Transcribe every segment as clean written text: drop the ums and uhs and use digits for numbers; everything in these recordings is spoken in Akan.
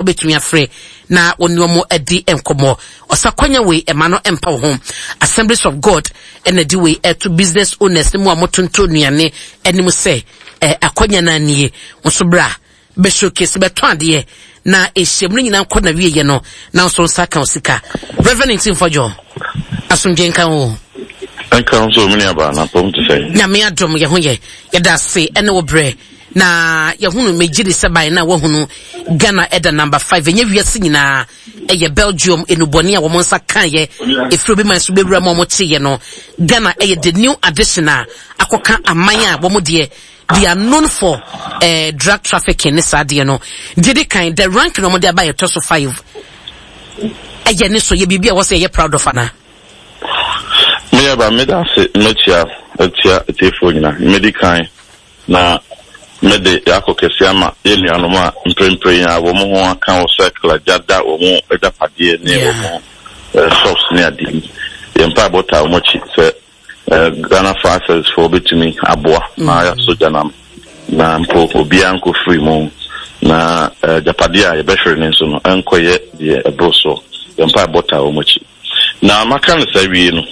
betumi afre na oniomo edi enkomo osakwanya we emano empa home Assemblies of God and the way to business owners mu amotonto nuane enim se akwanya na nie osobra be showcase be twade na ehyemnu nyina nkɔ na wiye no na nso nsaka osika Reverend Timfojo asumdwen kan wo anka so mini aba na pom to say nyame adom ye ho ye da se ene wo bre na ye hunu mejiri sebai na wo hunu Ghana eda number 5 enye wiase nyina eye Belgium enuboni a wo monsa kan ye efro bi man so bewura mo tie no Ghana eye the new addition akoka aman a wo mo de they are known for drug trafficking ni sadie no did it kind the rank no mo de about to 5 eye ni so ye bibia wo say ye proud of ana me aba me da se metia etifo nyina medical na mede yakokese ama eliano ma mprempre ya wo mo ho aka wo circle jada wo mo edapade ne wo mo shops ne adi yempa bota wo mo chi se Ghana Fasters for betumi aboa na ya soja na mpo obi anko free mo na japade ya behwere ne so no enkoye de ebroso yempa bota wo mo chi na maka ne sawie no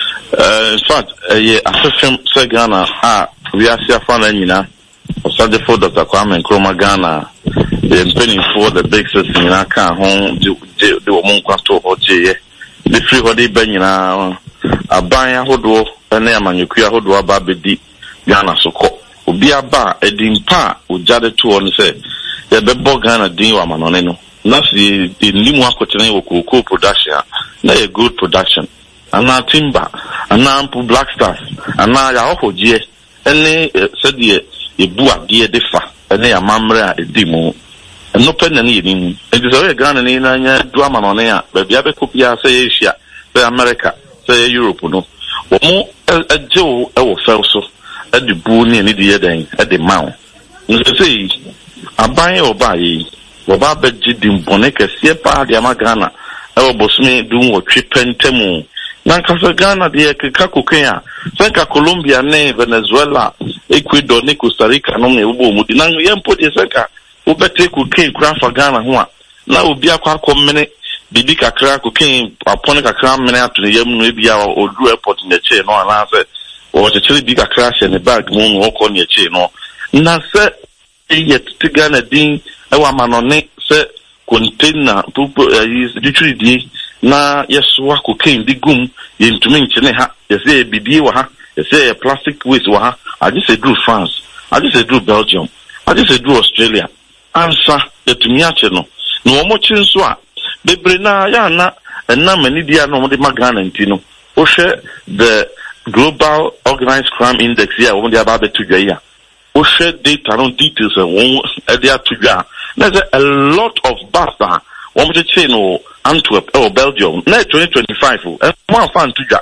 in fact ye asofem se Ghana we are afa na nyina Osade for Dr. Kwame Nkrumah Ghana, the penny for the big system in Aka home, the woman quanto or J. The free holiday benina, a buyer hodo, a name and you queer hodo about the Ghana Soko. Ubi a bar, a dimpa, ujade to on say, the bebo Ghana Diwa Manoneno. Nasi the Limwa Kotene Kuku production, not a good production. And now Timber, and now Black Stars, and now Yaho J. And said the Ebua dear defa, and they are mamra a demo. And no pen and eating. It is a gun and in a drama on air, but the other copia say Asia, say America, say Europe, no. Or more a Joe, I will fell so at the boony and idiot at the mount. Say, a buy or buy, or Baba Jidim Boneca, Siepa, the Amagana, I was me doing what trip and temu. Nankasa Ghana de Kikaku Kenya, Sanka Colombia ne Venezuela, Ecuador ne Costa Rica no me ubo mudi na yempo de Sanka ubete ku ken kra fa Ghana ho a na obi akwa komene bibi kakra ku ken apone kakra mene atune yam no bia odu airport ne che no ana se o chechiri bi kakra she ne bag mu no ko ne che no na se yet to Ghana din e wa manone se container pupo is literally na yeswa cocaine digum yentumi nchene ha yese bibie wa ha yese plastic waste wa ha I just say do France I just say do Belgium I just say do Australia answer yetumi ache no no mo chinso a bebre na ya na mani dia no mo de magana ntino o hwe the global organized crime index here wo de aba betu dwa ya o hwe data no details won e de atudwa na a lot of basta wo mo che no Antwerp or Belgium na 2025 mo fan tuja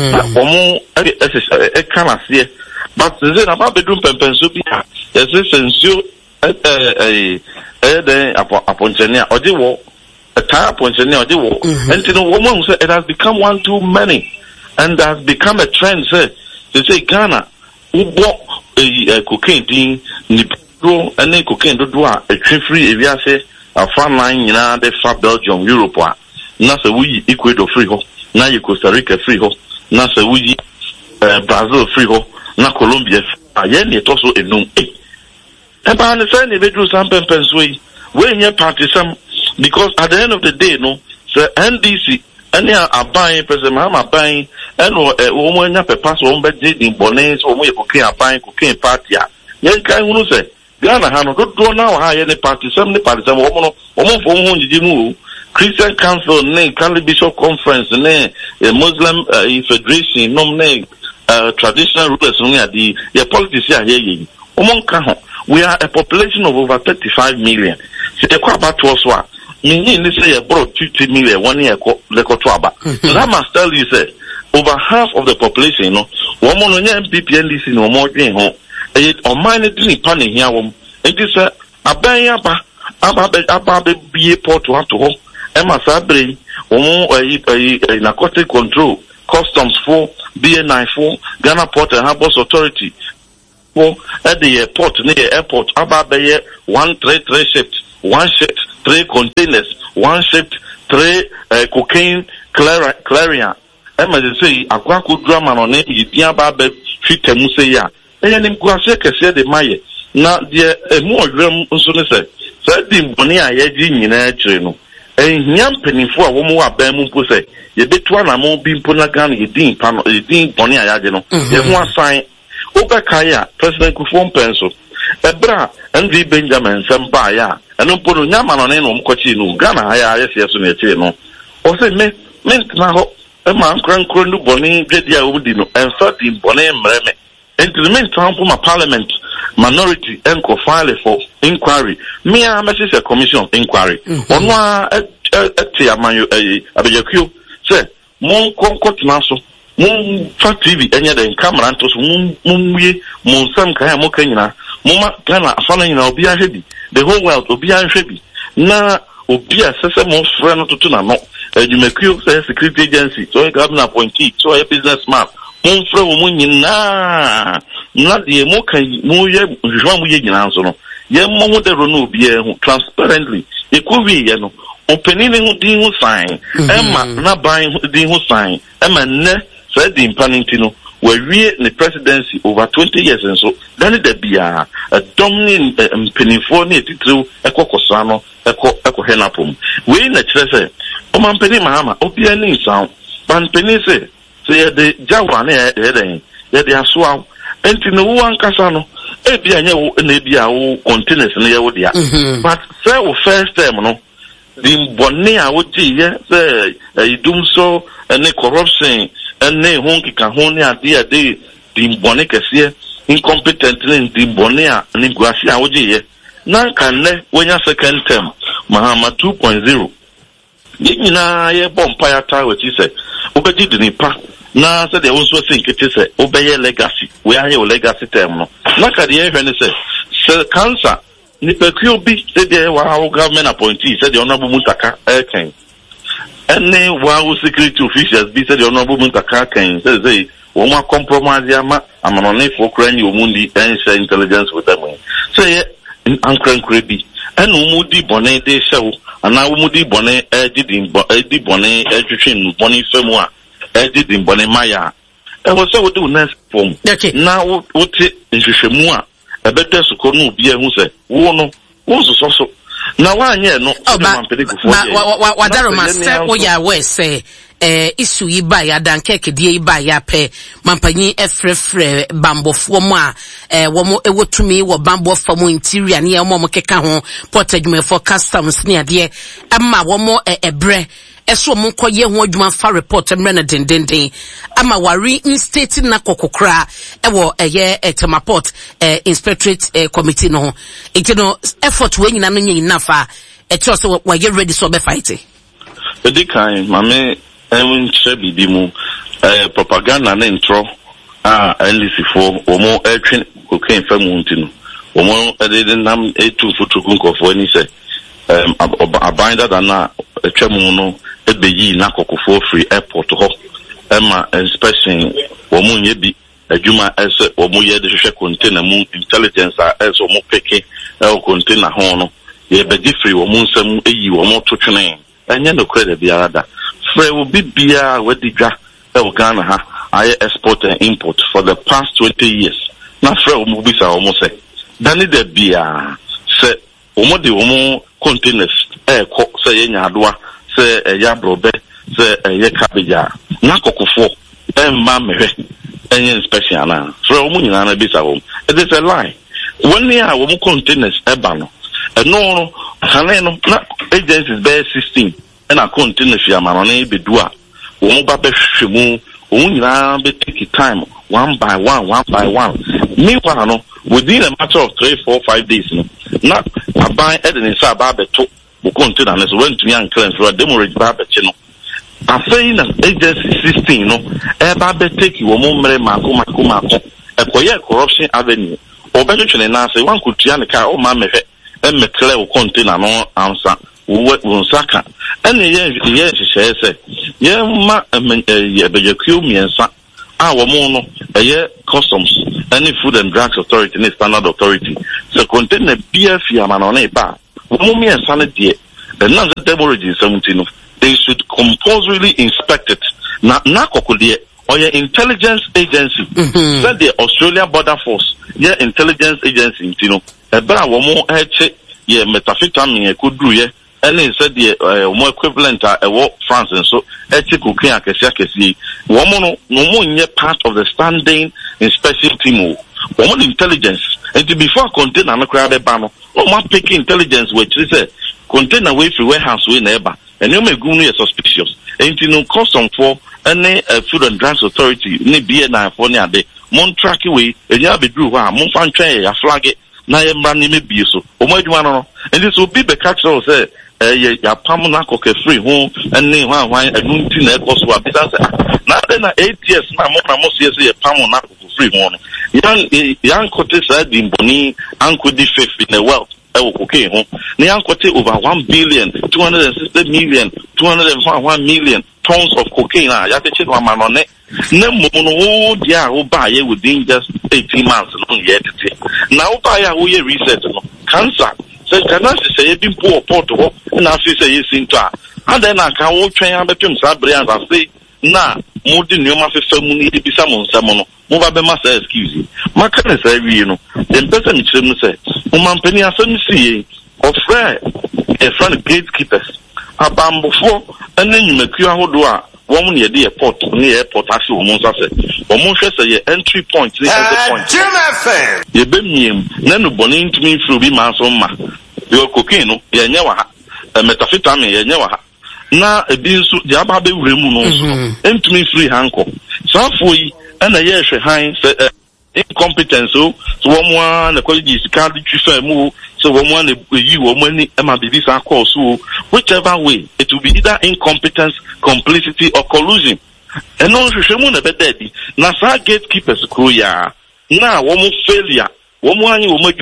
mo e kana sie but ze na ba bedum pempenso bi e se sensio den aponchenia odi wo ta aponchenia odi wo enti no wo mo say it has become one too many and has become a trend say Ghana ubo cocaine din ni pro ene cocaine do a free eviase afan line nyina de fa Belgium Europe a na se wuyi Ecuador free ho na Costa Rica free ho na se wuyi Brazil free ho na Colombia aye ne to so enum e ba ne say ne bedru sam pempenso yi we nye party sam because at the end of the day no se NDC any aban president Mahama aban eno wo mo nya pepa so wo be din bone so wo ye cocaine party a yen kan hunu se Ghana ha no do na wa ha ye ne party sam wo mo fo ho njiji mu Christian Council ne Catholic Bishop Conference ne Muslim Federation nom ne traditional rulers no the politics here ye we are a population of over 35 million so e kwa about to so me ni say about 50 million 1 year le ko to aba that must tell you say over half of the population no wo mo no nya MPP NDC no mo dwen ho e o man ni pa ne hia wo e di say aban aba be port to ho Emma Sabre, narcotic control, customs for BNI for Ghana Port and Harbors Authority. For at the airport near airport, about 133 shift, one shift, 3 containers, 1 shipped, 3 cocaine clarion. Emma say akwa drama no ne yitia ba be twitemu say ya. Eyanim kwase kese de maye. Na de emu odwam nso ne say di boni a ye nyina akire no. Ehiam penifo a wo mu aban mu mpo say ye betu na mo bi mpo na gan ye din pa no ye din boni a yaje no. Ye ho asan obeka ya President Kufuor penso. Ebra Andrew Benjamin Samba ya. Eno mpo no nyama no ne no mkochi no Ghana aya yes so na akire no. O say me na ho Emma Crankro no boni dredia obudi no enfa di boni mreme. Implement for my parliament minority and file for inquiry. Me a message a commission of inquiry. On one abejaku say mon court naso mon fat TV any the camera antos mon sam kaya mo kanyina moma Ghana afana na obi ahedi the whole world obi ahedi na obi asese mo friend to na no ajumaku say security agency so government appointee so a businessman mon frère wo nyina na de mo kan mo ye jwa mo ye nyina so no ye mo de ro no obi e transparently e ko wi ye no openini hu din hu sign emma na ban din hu sign emma ne said the impanity no we the presidency over 20 years and so then there be a dominant penifo ne titru ekokosa no eko henapom we na kire say o man peni mahama obi ani sound ban peni say the Jawa ne the aswa enti no wan kasa no e bia nya wo na bia wo containers no ye wo dia but say wo first time no the bonni a wo ji ye say idum so any corruption any honkika honi ade ade the bonni kese incompetent the bonni a ni guasi a wo ji ye na kan ne wonya second term Mahama 2.0 nyina ye bompa ya ta we ti say obeji di nipa na say they also think it is obey legacy we are your legacy term no na ka dey even say cancer ni pekuo bi say dey wa government appointee say the honorable Muntaka Eken any wa security officials bi say the honorable Muntaka Eken say wo ma compromise ama amanone for crane omundi and share intelligence with them say ankran bi enu umudi bone dey show ana umudi bone di bone etwetwe bone femu a did in Bonemaya. I was so do next form. Now, what Nshishemua, a better Sukonu be who say, Wono, was also. Now, I no, what I always say, issue ye buy a dankeke, dear buy a pay, Mampani, Efre, Bambo Foma, womo ewo to me, or Bambo Fomo interior near Momokeka, portage me for customs near dear, Amma, one more a bre. Eso mo koye ho adwuma fa report emre na dendenden ama wari instate na kokokra ewo eye etemaport inspectorate committee no enti no effort we nyina no nyina fa eto so wa get ready so be fight edi kan mame enwin chebi bi mu propaganda na intro NDC for omo etwen kokain fa mu ntino omo ede nam etu fotoku nkofo ni se abinder than na etwemu no ebeyi na kokofo free airport ho ema inspection womu nye bi adwuma ese womu ye de hwehwe container mu intelligence ese womu peke container ho no ye be free womu nsam eyi womu totwene enye no credit biara da free wo bibia wedi dwa e Ghana ha aye export and import for the past 20 years na free womu bisa womu se dani de bia se womu de womu containers ko se ye nyadoa se ya brobe se ye cabbage na kokofo ma mehwe enye inspection na so omu nyina na bisa wo it is a lie when they are womu containers eba no no kaneno na agencies be 16 na containers ya ma no na bedu a womu ba be hwemu omu nyina be take time one by one meanwhile no within a matter of 3, 4, 5 days no na aban edin sa ba beto o container no so went to yan claim for demorage ba beche no afei na agency 16 no e ba be take wo mo mre mako ekoye corruption avenue o be twene na say wan kutua ne ka o ma mehwe e metle o container no ansa wo nsaka ene ye hyehyɛ sɛ ye ma ye bejaku miensa a wo mo no eye customs any food and drugs authority ne standard authority so container bia fi ama no na ba wo mo miensa ne de and now the demorrhage 17, they should compulsorily inspect it. Now, or your intelligence agency, said the Australian Border Force, your intelligence agency, a better woman, yeah, methamphetamine could do, yeah, and they said the more equivalent France and so, woman no more in part of the standing inspection team, woman intelligence, and to before contain and crowded banner, no more taking intelligence, which is a contain away from warehouse we neighbor, and you may go near suspicious, and you know, custom for any Food and Drugs Authority, ni BNI for near day, Mon track away, and you have a drew, Mon fan tray, a flag it, Nayam Brandy may be so, or my one, and this will be the catcher, say, ya Pamonako free home, and name wine, and moon tin, also a bit. Now then, 8 years, my mother must say a Pamonako free home. Young Cotes said in Boni, Uncle D. Fifth in the world. Okay, the uncle over 1 billion, 260 million, 201 million tons of cocaine. I have to check one man on it. No more, dear, who buy it within just 18 months. Yet, now buy a way research. Cancer. So, can I say, being poor, portable, and I say, yes, into and then I can walk train between Sabrians and say, nah, more than you must have someone to be someone. Move up a excuse you. My kind say, you know, the person is say, Woman Penny, I see of rare a friend of gatekeepers. A bamboo for, and then you make you a door, one near the airport, near airport, as you almost say, or more say entry point, the point. Jim FM. You been him, then bonning to me through be man's own ma. Your cocaine, you never a methamphetamine, you never now a being so the ababe remuno, and to me free handle. So for you. And a year behind incompetence, so one college can't move, so one you or money MBBs are called so whichever way it will be either incompetence, complicity or collusion. And no Shimon a bit daddy. Nasa gatekeepers Kuya. Now one failure, one you make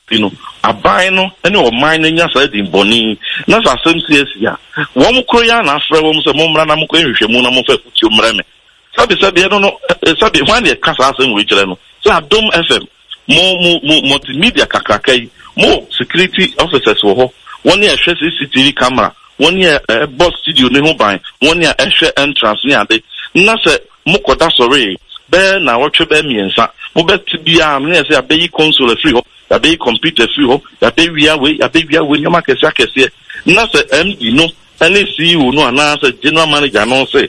a bino and your mind in your side in Bonnie. Nasa some says ya. One Korean after one some Momrana Shimona Mofe. Sabi I don't know. Sabi when they cast us in which so Dome FM, more multimedia kakakai, more security officers for 1 year CCTV camera, 1 year boss studio neho by 1 year entrance near the Nasa Mokoda sorry. Bear now watch your baby and sa. Mobet be near say a baby console free hop, a baby computer free hop, a baby away, a baby away your market jacket here. Nasa MD no, any CEO no announce general manager no say.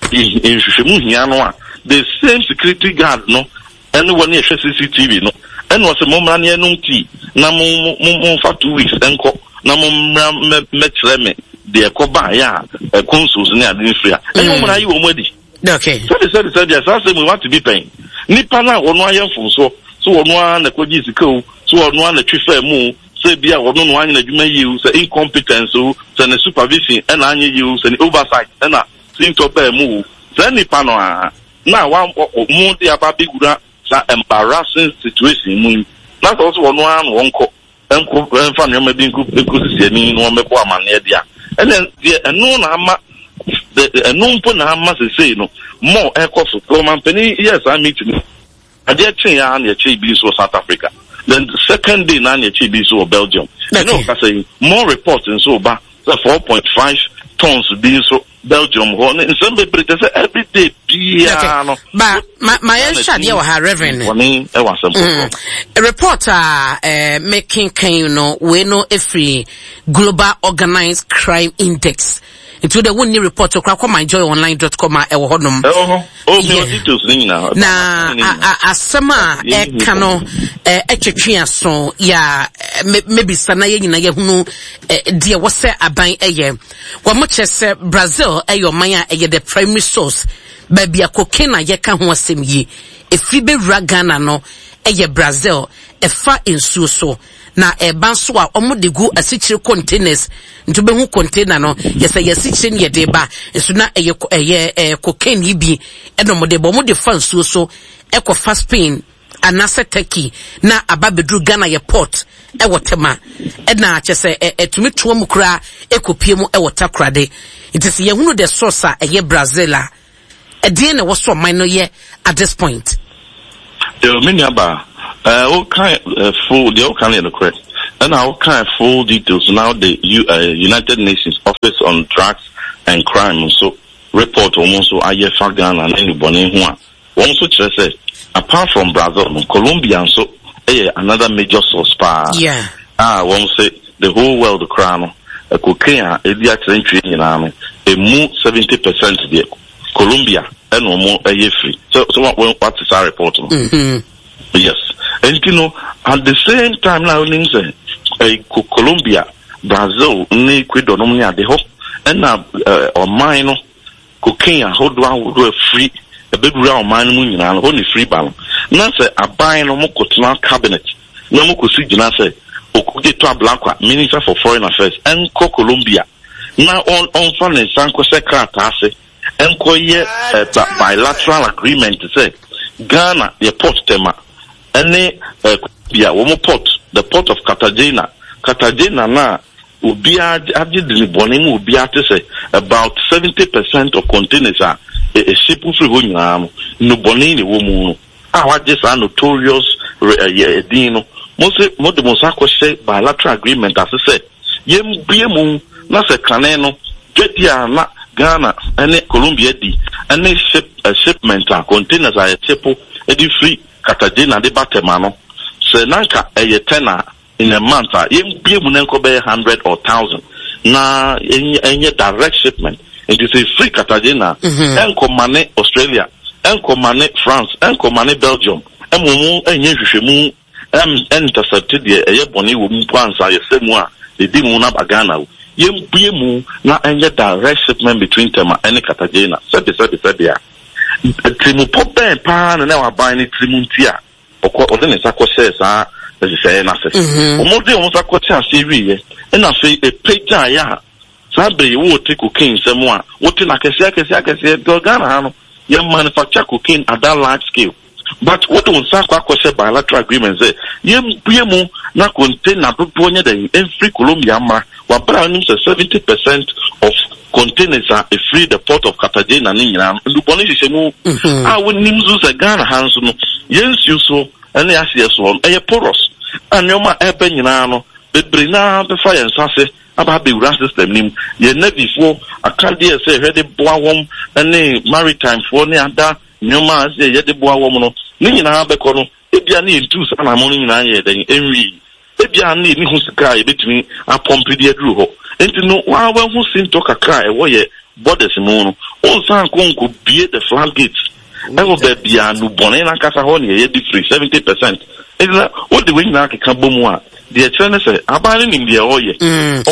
The same security guard no anyone near CCTV no and was a moment near no tea na for 2 weeks and na metreme de koba ya consuls near the infria and woman are you already okay so they said yes I say we want to be paying nipa na one wire for so one na koji ziko so one na twifa mu say bia one no one na dwuma you say incompetence so say supervision and anye you say oversight and seem to bear move. Then now one more the about big embarrassing situation. That's also one call and from your maybe good because you one make one man there. And then the known Punama say no more air cost of company. Yes, I meet you. I did change on your Chibis or South Africa. Then the second day, on your Chibis or Belgium. You know, I say more reports and so back 4.5 tons being so. Belgium, and some people say every day, piano. But my shot, you are Reverend. A reporter making you know, we know every global organized crime index. Into the one new report to crack on myjoyonline.com or honum. Na asama kano etwetwe so ya maybe sanaye nyina ye hunu dia wose aban eye wa mo chese Brazil eyo man eye the primary source baby akokena ye ka ho asem yi efi be Ghana no eye Brazil efa ensuo so na eban so a omode gu asichire containers ntube hu container no yesa yesichire ne yede ba enso na eye cocaine yibi enomode bo mode fa nsuo so ekofa Spain anase Turkey na ababedru Ghana ye port ewotema na chese etumi to mu kra ekopie mu ewotakrade itisi ye hunu the source a eye Brazil a edin na woso man no ye at this point many aba all kind full the all kind of correct And our kind of full details now the United Nations Office on Drugs and Crime so report almost so IFA Ghana and anybody who also say apart from Brazil, Colombia and so another major source yeah. One say the whole world crown cocaine a century in army a move 70% there. Colombia and no more free. So what is our report? Yes. And you know, at the same time now Colombia, Brazil, Ecuador, the hope and or mine cocaine how do I do a free a big round mine and only free balance. Now say a buying no more cabinet. No more could see say Okugeto Blanca, Minister for Foreign Affairs, and Colombia. Now on finance Sanko Secretary and bilateral agreement to say Ghana the port tema and one more port, the port of Cartagena na ubia adidini boning ubia to say about 70% of containers are a ship free no bonini woman. Our just are notorious dino. Most the Mosako say bilateral agreement as I said. Yem biemu na se kaneno jetia na Ghana and Colombia di and shipment containers are a temple edi free Cartagena de Batemano. Se nanka a tenner in a month, yem biemu be 100 or 1,000. Na any direct shipment. It is a free Cartagena and Comane Australia and Comane France and Comane Belgium and Mumu and Yeshimu intercepted the Ebony woman plans are the same one the Dimuna Bagana. Yem biemu na any direct shipment between Tema and Cartagena. Said ya. Timu pop ben pan and now buying it Timuntia. Or then it's a says as you say nothing. Omode almost a question series and I say a page ya. Sabe wo take cocaine someone. What in a kesi go Ghana you manufacture cocaine at that large scale. But what on Sakwa say bilateral agreement say yem biemu na contain na proponya the every Colombia ma wa browning 70% of containers are free the port of Cartagena ni nyina nduboni hihemu we nimzu se Ghana hands no yensu so ene asieso eye porous anyoma ebe nyina no bebre na be fire nsase aba be ura system nim ye navy fo akade say hwede boa wom ene maritime fo ne ada nyoma say ye de boa wom no ni nyina be ko no ebia na entu sa na mo nyina ye den enwi ebia na ni hu sika ye betumi apompe de aduru ho enti no wa hu sinto kakra e wo ye borders mu no on san konko bie the floodgates e wo be bia no bone na kasa ho ne ye di free 70%. Ila what the way na ka bomu a the channel say abani nim de o ye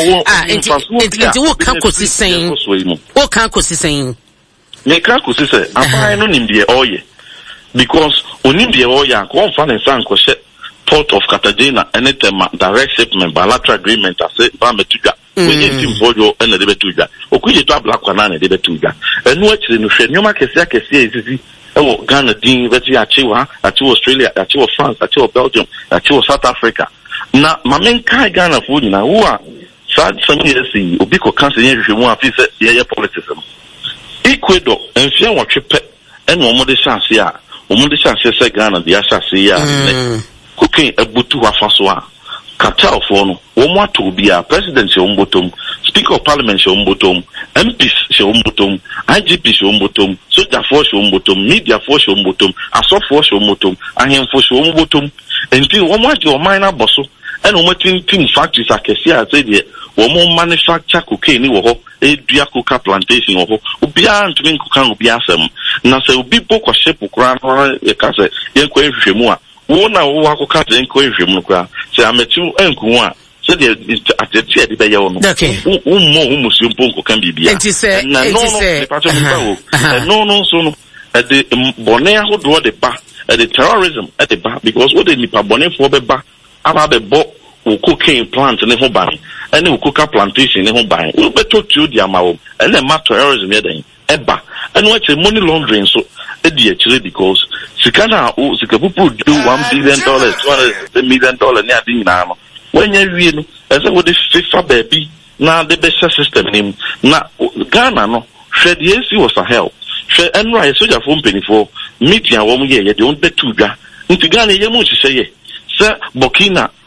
enti wo kan ko sisen wo kan ko sisen ne kan ko sisen abani no nim de o ye because onim de o ya ko fa ne san ko se port of Cartagena and it direct shipment bilateral agreement as say ba metuga we team bojo and the betuga okuye to black kwana na de betuga enu akire no hwe nyoma kese ezisi ewo Ghana din beti achiwa Australia achiwa France achiwa Belgium achiwa South Africa na mamen kai Ghana fu nyina wo a sad some years obi ko cancel yen hwe mu afi se ye politics Ecuador enfia wotwepe en wo mo de chance a wo mo de chance se Ghana de chance ya cocaine ebutu afaso a cartel for no wo mo ato bia president se ombotom speaker of parliament se ombotom MPs se ombotom IGP se ombotom soldier force se ombotom media force se ombotom aso force se ombotom ahemfo se ombotom enti wo mo ade o minor bosso and wo matin factories akesi a say de wo mo manufacture cocaine wo ho edua coca plantation wo ho obia ntumi coca obia asem na se obi boko ship kura no e ka se yen ko ehwehwemu a wo na wo akoka den ko ehwehwemu kura se ametu enku a se de atete de be ye wo no wo musu mponko kan bibia na no so no de bone ahodo de ba the terrorism at the back because what they nipa bone for be ba aba be bo cocaine plant ne ho ban ene coca plantation ne ho ban we beto to di amawo ene ma terrorism ye den eba ene what money laundering so e di actually because sikana o sikapupu do $1 billion $200 million ne adi na no when you wie no ese wo de FIFA baby na de be system nim na Ghana no hwe de esi was a help hwe enra ye soja fo mpenifo media wo mu ye de on betu dwa nti Ghana ye mu hye ye se Burkina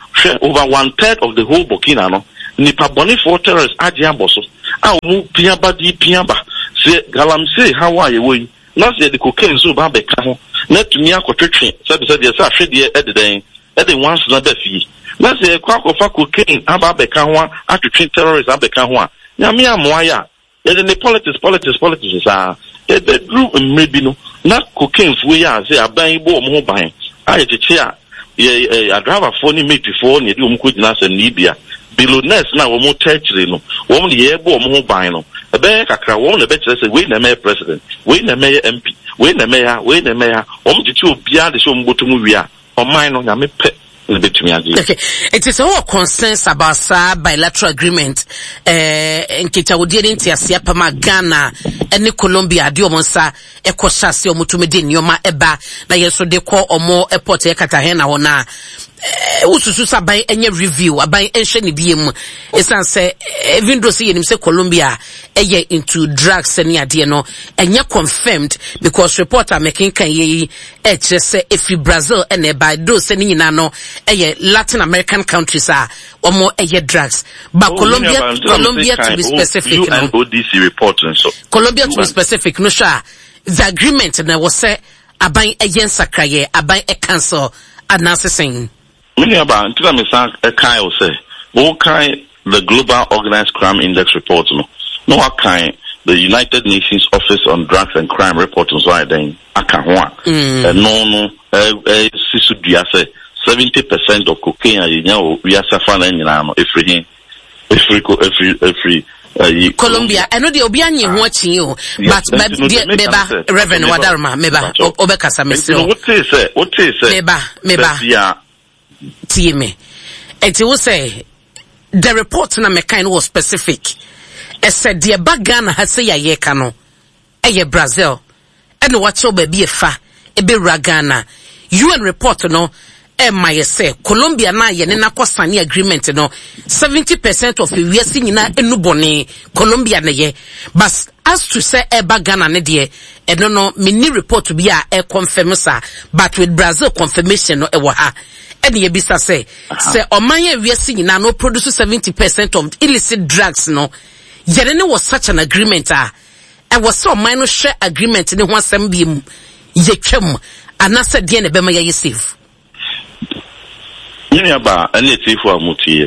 over 1/3 of the whole Burkina no nipa boni for terrorists agia boso a mu piaba di piaba se galamse hawaii we na se de cocaine so ba be ka ho na tumi akotwetwe sabe se de sa hwede ededen ede once na da fi na se kwakofa cocaine aba be ka ho atwetwe terrorists aba ka ho a nyame amoaya ede ne politics sa ede group maybe no na cocaine fu ya se aban bo mo ho ban aye cheche a a driver for ni mate for ni de omko gina asem ni bia billionaires na wo mo territory no wo mo ye bo mo ho ban no ebe kakra wo na be kire say we na me president we na me MP we na me ya wo mo titi obia de so mbotum wi a o man no nyame pe okay, it is all concerns about bilateral agreement. Nkita wodiere ntiasia pama Ghana ene Colombia de omonsa ekoshase omutumede nyoma eba na yeso de ko omo airport ekata na wona ususu saban enye review aban enhwe ne biem esan se even though say yenim se Colombia eye into drugs ne ade no enye confirmed because reporter making kan ye se efi Brazil ene by those se nyina no eye Latin American countries are omo eye drugs but Colombia to be specific no ODC reporting so Colombia to be specific no sure the agreement na was say aban eye sakraye aban e cancel announcing many about until me san Kyle say what kind the Global Organized Crime Index report no what kind the United Nations Office on Drugs and Crime report so I then akahwa no sisu dia say 70% of cocaine we are suffering nyina no every Colombia I know the obianye ho achi o but meba Reverend Wadarma meba obekasa mesro what say meba tie me enti wo say the report na me kind was specific e said the Ghana ha say ye ka no eye Brazil and what your baby fa e be Ghana UN report no my say Colombia na ye na kwasane agreement no 70% of we see nyina enubone Colombia na ye but as to say eba Ghana ne de e no mini report bi a e confirm sa but with Brazil confirmation no e wo ha and ye bisa say omanye we see nyina no produce 70% of illicit drugs no yere ne was such an agreement e was so minor share agreement ne ho asem bi mu ye twam anase de ne be ma ye safe Yini aba ene tifo amutie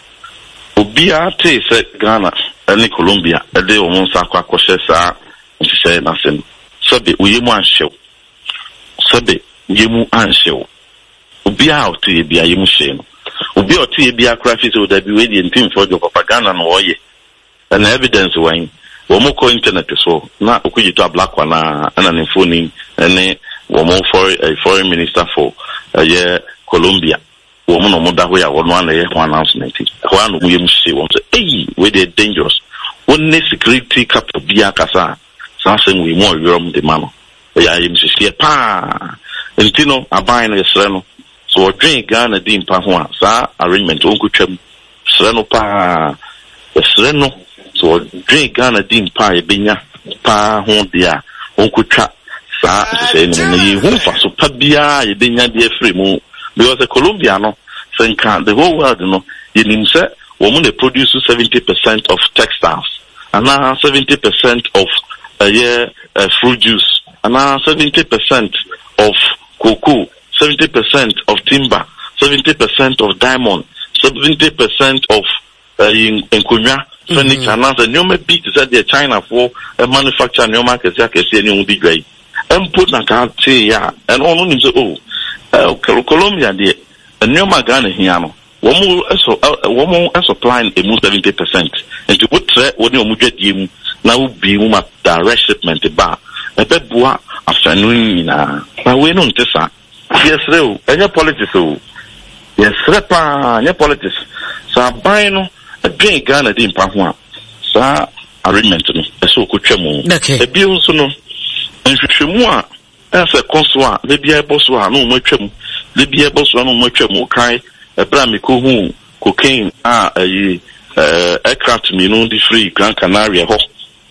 obia te se Ghana ene Colombia ede o monsa akwa sa nhye na sem sobe uyemu anhyew sobe yemu anhyew obia otie bia yemu hye no obia otie bia kra fi so da bi we di ntim for propaganda no oye and evidence wan wo mo ko internet so na okujito black na ana ne phone ene wo mo foreign minister for Colombia woman no moda ho ya wono ana ye ho announcement ho anu mu yem hye won say we dey dangerous one security cap bia kasa sansen we mo yom de mano ya yem hye pa entino aban na yesre no so odwen Ghana di mpa ho a sa arrangement on kutwam sre no pa yesre no so odwen Ghana di mpa e benya pa ho dia on kutwa sa se no ye ho fa so pa bia ye benya de free mu because the Colombiano think the whole world you know say women they produce 70% of textiles and now 70% of fruit juice and now 70% of cocoa 70% of timber 70% of diamond 70% of nkonya furniture and now the new big is that the China for manufacture new market ya kesi any big way and put na ka say ya and all no say Colombia de nyoma Ghana here no womo supplying a 70% and to put woni omudwadi mu na wo bi mu ma direct shipment ba e be boa afternoon na we no ntesa yesre o enya politics o yesre pa enya politics sa ban no adwen Ghana di mpa ho a sa arrangement no eso okotwa mu e bi nso no nhwehwemu a ese konsoa le bia eboso no matwam le bia eboso no matwam kai ebra me ko hu cocaine aircraft me no di free Gran Canaria ho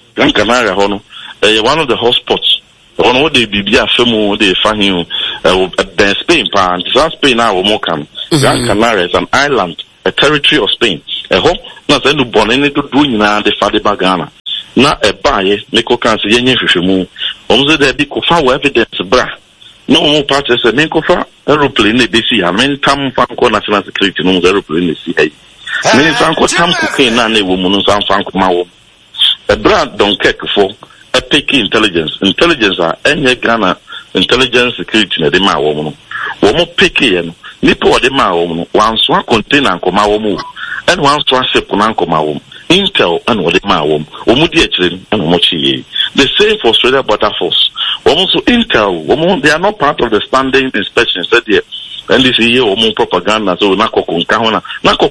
no one of the hotspots one of the bibia femu de fahin Spain pa Spain na wo mo kam Gran Canaria is an island, a territory of Spain. Na say no born any to do nyina de fa de bagana. Na e baye me ko kan se yenye hwehwemu. Omze de bi ko fa evidence bra. No more parties say me ko fa aeroplane na be si amentam fa ko national security no aeroplane na si hey. Me san ko tam cocaine na na wo mu no san fa ko ma wo. E bra don kek for a picky intelligence are any Ghana intelligence security na de ma wo mu no. Wo mo picky no. Nipo de ma wo mu no. Wan so container ko ma wo mu. And one ship Intel and what the mawum, and Mochi. The same for Australia Border Force. Almost Intel, they are not part of the standing inspection, said here. And this year, propaganda, so Nako Kunkahuna,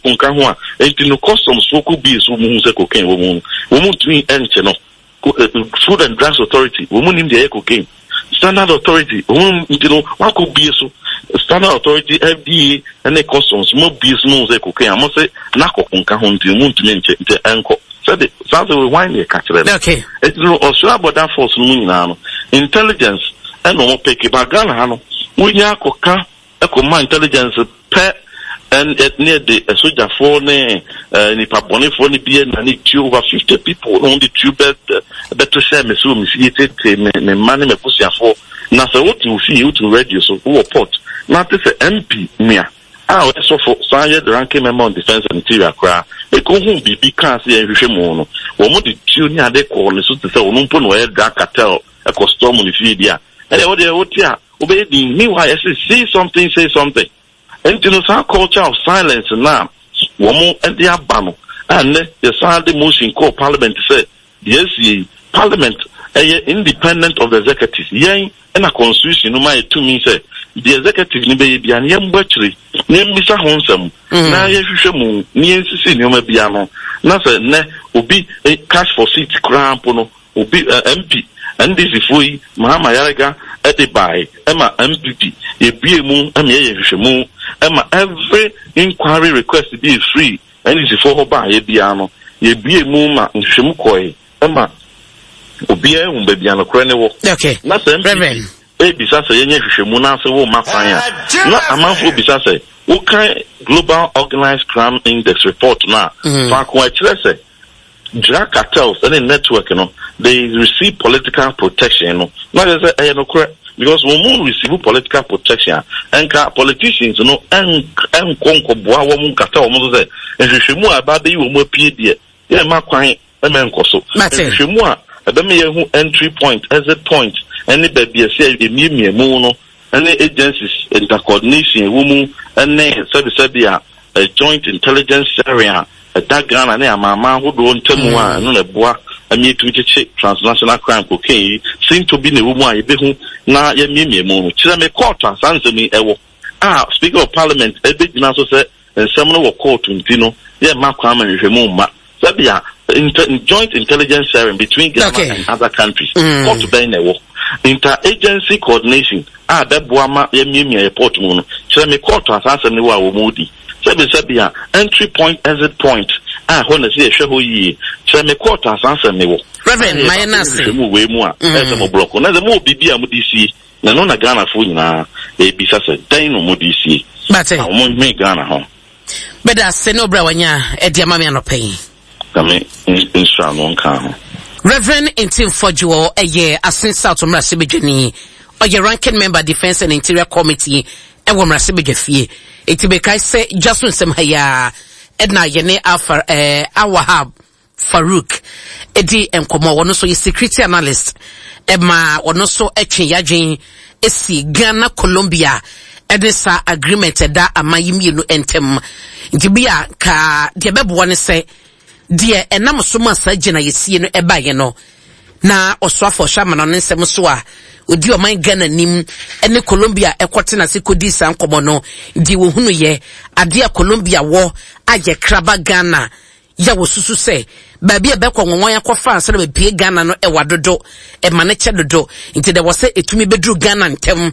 and to customs, who could be so cocaine, woman to me, and Food and Drugs Authority, woman in the cocaine. Standard Authority, what could be so Standard Authority, FDA, and the customs, more business, cocaine. I must say, Nako Kunkahun, to mention the ankle. Said it, sounds like wine, they catch them. Okay. It's no Australia Border Force, intelligence, and no picky bagana, we yako a command intelligence, pet. And near the soldier for Nipa Bonnie for Nibia and two over 50 people on the two better share me so misleaded me money me push for Nasa what you see you to radio so who report. Not this MP Mia. So for Sanya the ranking member on defense and interior cry. They go home be because they Rishamono. Or more the junior they call the so to say Onumpon where dark cartel a custom on the field. And what they would obey the meanwhile say something. And you know, some culture of silence now, woman and the abano, and the Saturday motion called Parliament to say, yes, Parliament, independent of the executive, yea, and a constitution, no matter to me say, the executive, be an young butchery, name Mr. Honsam, now you should move, near Sicilian, Biano, nothing, will be a cash for seats, crampono, will be MP. And this is we, Mahama Yaraga, at the buy, Emma MPP, a BMU, Emma Emma, every inquiry request to be free, and this is for her buy, a piano, a BMU, and Shimukoi, Emma, Obia, Umbebiano Cranewo. Okay, nothing, baby, Sasa, Shimuna, so Mafia. Not a month will be Sasa. What kind global organized crime index report now? Quite say. Drug cartels and network, they receive political protection, Not as correct because we receive political protection and politicians, and conquer woman cartel, and Shimu about the woman PD. Yeah, my client, a man coso. Shimua, a demi entry point, exit point, any baby, say, a meme, mono, any agencies, intercoordination, woman, and name, Sabia, a joint intelligence area. A Ghana and a mama who don't tell me one, no, a boy, a me to check transnational crime cocaine, seem to be the woman I be now, ye me, moon, Chilame quarter, answer me, Speaker of Parliament, a big naso said, and someone will call to Tino, yeah, Mark Kramer and Remoma, Sabia, joint intelligence sharing between Ghana and other countries, what to be in a war. Interagency coordination, that Buama, ye me, a port moon, Chilame quarter, answer me, while moody. Sabia, entry point, exit point. When I see a show ye, shall me quarters answer me. Reverend, my nasty way more, as a more broken, as a more BB Mudisi, Nanona Ghana Funa, a Bisasa, Dino Mudisi. But I won't make Ghana home. But I say no brawanya, a diamamiano pay. Come in strong one car. Reverend Intim Fojuo, a year, as since South Racibijani, or your ranking member, Defense and Interior Committee, and one Racibijafie. It be kai say Jasmine Semhaya Edna Yene Alpha Awahab Farouk Edi Enkomo wono so security analyst Emma wono so etwe yadwen esi Ghana Colombia edisa agreement da amayimi no entem ntibia ka de bebo ne se de enam so ma sa gina yesie no ebaye no na oswafo shama no nsem so a odi o man Ghana nim ene Colombia ekote na se kodi san komo no di wo hunu ye ade a Colombia wo aye kraba Ghana ya wo susu se ba bia be ko won yakofa anse na be Ghana no ewa dodo e ma ne che dodo nti de wo se etumi bedru Ghana ntem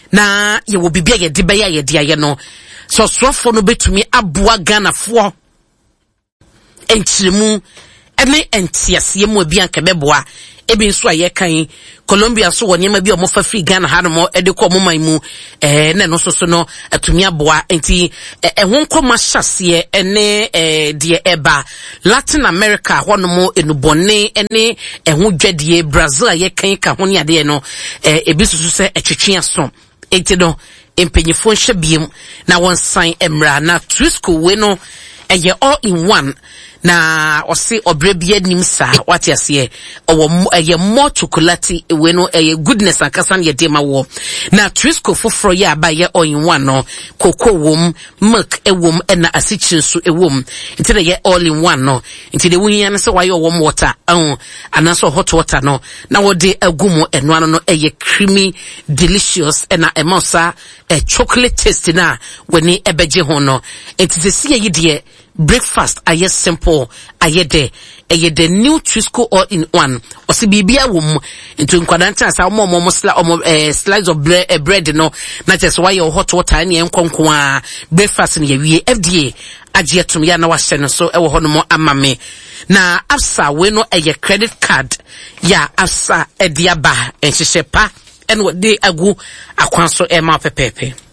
na ye wo bibia ye de be ya ye de aye no so swafo no betumi aboa Ghana fo enchiremu ene entiase mu abi anka beboa ebi nso aye kan Colombia so woni ma bi omofa free Ghana ha no e de ko moman mu na no so no atumi aboa enti ehon koma hyase ene de eba Latin America hono enubone ene ehon dwadie Brazil aye kan ka ho ne ade no ebi susu se etwetwe aso enti no empenyefo nhwe biem na won sign emra na Twisco we no eye all in one na osi obrebia nim sa wati ase eye more chocolate we no goodness akasan ye de ma wo na Twisco foforo ye abaye all in one no cocoa wom milk ewom na asichin so ewom ntire ye all in one no ntire wunya ne se waye wom water anaso hot water no na wo de agumo eno ano no eye creamy delicious na emosa chocolate taste na weni ebeje ho no ntise sie ye de breakfast aye simple aye de new Twisco all in one osi bibia wom into nkwadanta sa omo slice of bread no na just why your hot water na enkonko a breakfast na ye FDA agietum ya na wahye no so ewo hono mo amame na afsa we no eye credit card ya afsa ediaba enhyehyɛ pa eno de agu akwanso ema pepepe